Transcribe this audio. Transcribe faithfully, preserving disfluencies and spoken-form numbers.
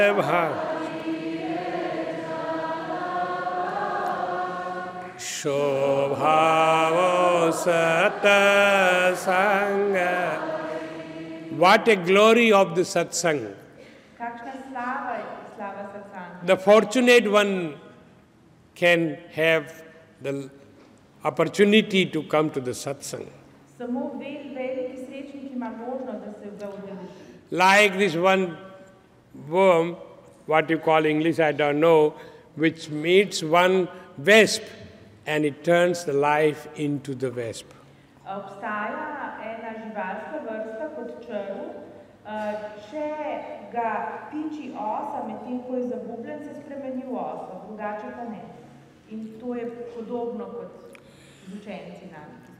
Shobhavo satsanga. What a glory of the satsang. The fortunate one can have the opportunity to come to the satsang. Like this one worm, what you call English, I don't know, which meets one wasp and it turns the life into the wasp. Obstaja ena živalska vrsta kot črv, če ga piči osa, medtem ko je zagubljen, se spremeni v oso, drugače pa ne. In to je podobno kot z učenci nami.